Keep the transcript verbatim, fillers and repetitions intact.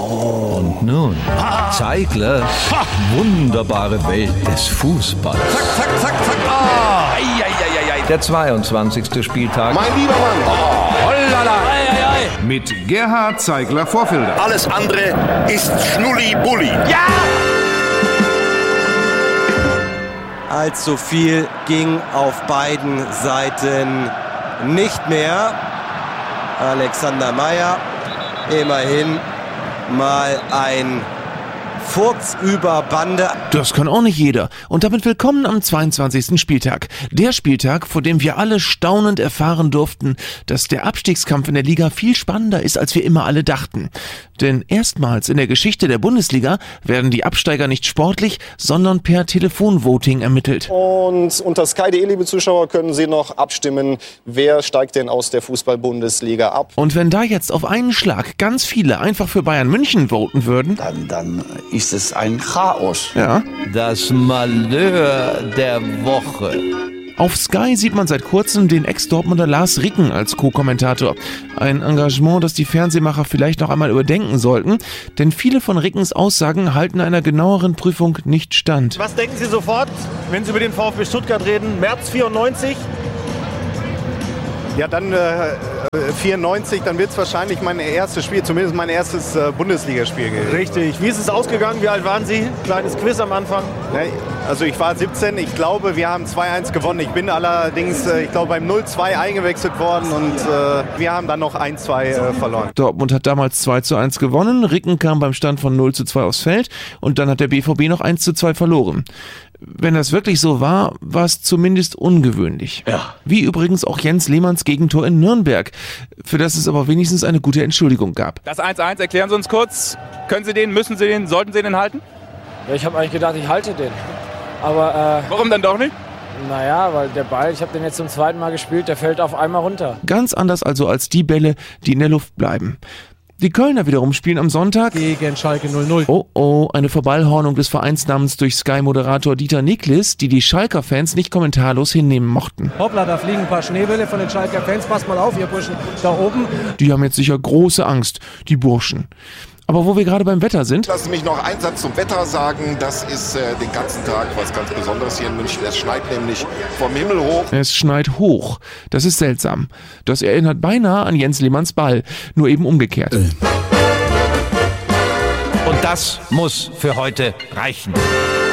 Und nun, Zeigler, wunderbare Welt des Fußballs. Zack, zack, zack, zack. Ah. Ei, ei, ei, ei. Der zweiundzwanzigste Spieltag. Mein lieber Mann. Oh, hollala. Ei, ei, ei. Mit Gerhard Zeigler-Vorfelder. Alles andere ist Schnulli-Bulli. Ja! Allzu viel ging auf beiden Seiten nicht mehr. Alexander Meyer, immerhin mal ein Furz über Bande. Das kann auch nicht jeder. Und damit willkommen am zweiundzwanzigsten Spieltag. Der Spieltag, vor dem wir alle staunend erfahren durften, dass der Abstiegskampf in der Liga viel spannender ist, als wir immer alle dachten. Denn erstmals in der Geschichte der Bundesliga werden die Absteiger nicht sportlich, sondern per Telefonvoting ermittelt. Und unter Sky punkt de, liebe Zuschauer, können Sie noch abstimmen, wer steigt denn aus der Fußball-Bundesliga ab. Und wenn da jetzt auf einen Schlag ganz viele einfach für Bayern München voten würden, dann, dann ist es ein Chaos. Ja. Das Malheur der Woche. Auf Sky sieht man seit kurzem den Ex-Dortmunder Lars Ricken als Co-Kommentator. Ein Engagement, das die Fernsehmacher vielleicht noch einmal überdenken sollten, denn viele von Rickens Aussagen halten einer genaueren Prüfung nicht stand. Was denken Sie sofort, wenn Sie über den VfB Stuttgart reden? März vierundneunzig? Ja, dann äh, vierundneunzig, dann wird es wahrscheinlich mein erstes Spiel, zumindest mein erstes äh, Bundesligaspiel gewesen. Richtig. Wie ist es ausgegangen? Wie alt waren Sie? Kleines Quiz am Anfang. Ja, also ich war siebzehn, ich glaube, wir haben zwei eins gewonnen. Ich bin allerdings, äh, ich glaube, beim null zwei eingewechselt worden und äh, wir haben dann noch eins zwei äh, verloren. Dortmund hat damals zwei zu eins gewonnen, Ricken kam beim Stand von null zu zwei aufs Feld und dann hat der B V B noch eins zu zwei verloren. Wenn das wirklich so war, war es zumindest ungewöhnlich. Ja. Wie übrigens auch Jens Lehmanns Gegentor in Nürnberg, für das es aber wenigstens eine gute Entschuldigung gab. Das eins eins, erklären Sie uns kurz. Können Sie den, müssen Sie den, sollten Sie den halten? Ja, ich habe eigentlich gedacht, ich halte den. Aber, äh, warum dann doch nicht? Naja, weil der Ball, ich habe den jetzt zum zweiten Mal gespielt, der fällt auf einmal runter. Ganz anders also als die Bälle, die in der Luft bleiben. Die Kölner wiederum spielen am Sonntag gegen Schalke null null. Oh oh, eine Verballhornung des Vereinsnamens durch Sky-Moderator Dieter Niklis, die die Schalker-Fans nicht kommentarlos hinnehmen mochten. Hoppla, da fliegen ein paar Schneebälle von den Schalker-Fans. Passt mal auf, ihr Burschen, da oben. Die haben jetzt sicher große Angst, die Burschen. Aber wo wir gerade beim Wetter sind... Lassen Sie mich noch einen Satz zum Wetter sagen. Das ist äh, den ganzen Tag was ganz Besonderes hier in München. Es schneit nämlich vom Himmel hoch. Es schneit hoch. Das ist seltsam. Das erinnert beinahe an Jens Lehmanns Ball, nur eben umgekehrt. Und das muss für heute reichen.